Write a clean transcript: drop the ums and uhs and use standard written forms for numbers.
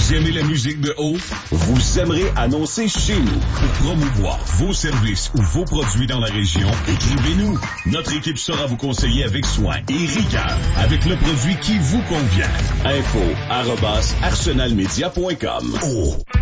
Vous aimez la musique de haut? Vous aimerez annoncer chez nous. Pour promouvoir vos services ou vos produits dans la région, écrivez-nous. Notre équipe saura vous conseiller avec soin et rigueur avec le produit qui vous convient. Info@arsenalmedia.com.